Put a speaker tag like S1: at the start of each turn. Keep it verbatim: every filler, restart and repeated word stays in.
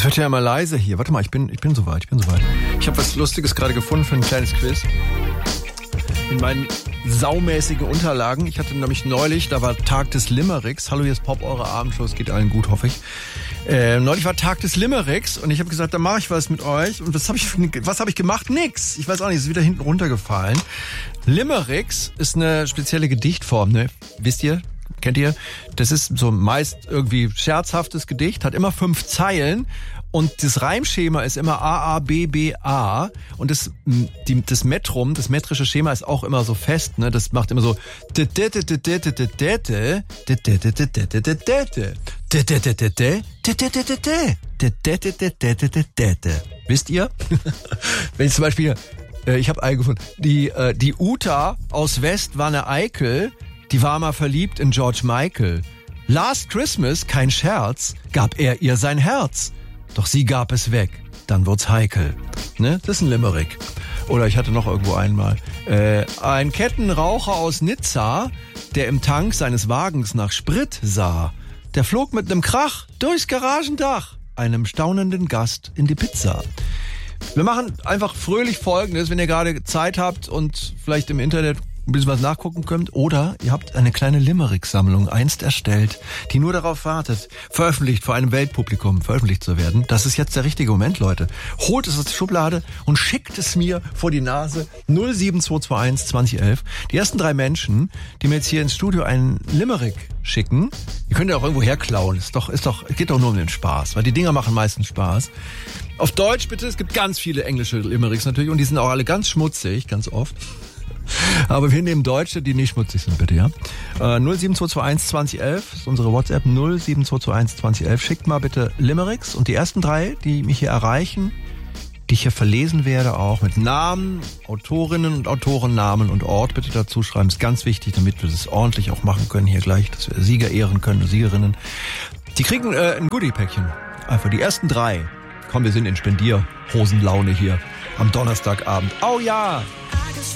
S1: Es wird ja immer leise hier. Warte mal, ich bin, ich bin soweit, ich bin soweit. Ich habe was Lustiges gerade gefunden für ein kleines Quiz. In meinen saumäßigen Unterlagen. Ich hatte nämlich neulich, da war Tag des Limericks. Hallo, hier ist Pop, eure Abendshow. Es geht allen gut, hoffe ich. Äh, neulich war Tag des Limericks und ich habe gesagt, da mache ich was mit euch. Und was habe ich, was habe ich gemacht? Nix. Ich weiß auch nicht, ist wieder hinten runtergefallen. Limericks ist eine spezielle Gedichtform, ne? Wisst ihr? Kennt ihr? Das ist so meist irgendwie scherzhaftes Gedicht, hat immer fünf Zeilen und das Reimschema ist immer A, A, B, B, A und das, die, das Metrum, das metrische Schema ist auch immer so fest, ne? Das macht immer so wisst ihr? Wenn ich zum Beispiel, ich habe Ei gefunden, die, die Uta aus West war eine Eikel. Die war mal verliebt in George Michael. Last Christmas, kein Scherz, gab er ihr sein Herz. Doch sie gab es weg, dann wird's heikel. Ne? Das ist ein Limerick. Oder ich hatte noch irgendwo einmal. Äh, ein Kettenraucher aus Nizza, der im Tank seines Wagens nach Sprit sah. Der flog mit nem Krach durchs Garagendach, einem staunenden Gast in die Pizza. Wir machen einfach fröhlich Folgendes, wenn ihr gerade Zeit habt und vielleicht im Internet ein bisschen was nachgucken könnt. Oder ihr habt eine kleine Limerick-Sammlung einst erstellt, die nur darauf wartet, veröffentlicht vor einem Weltpublikum, veröffentlicht zu werden. Das ist jetzt der richtige Moment, Leute. Holt es aus der Schublade und schickt es mir vor die Nase. null sieben zwei zwei eins zwanzig elf. Die ersten drei Menschen, die mir jetzt hier ins Studio einen Limerick schicken, die könnt ihr auch irgendwo herklauen. Ist doch, ist doch, geht doch nur um den Spaß, weil die Dinger machen meistens Spaß. Auf Deutsch bitte, es gibt ganz viele englische Limericks natürlich und die sind auch alle ganz schmutzig, ganz oft. Aber wir nehmen Deutsche, die nicht schmutzig sind, bitte, ja. Äh, null sieben zwei zwei eins zwanzig elf ist unsere WhatsApp, null sieben zwei zwei eins zwanzig elf. Schickt mal bitte Limericks und die ersten drei, die mich hier erreichen, die ich hier verlesen werde, auch mit Namen, Autorinnen und Autorennamen und Ort bitte dazu schreiben. Ist ganz wichtig, damit wir das ordentlich auch machen können hier gleich, dass wir Sieger ehren können, Siegerinnen. Die kriegen äh, ein Goodie-Päckchen. Einfach die ersten drei. Komm, wir sind in Spendierhosenlaune hier am Donnerstagabend. Oh ja!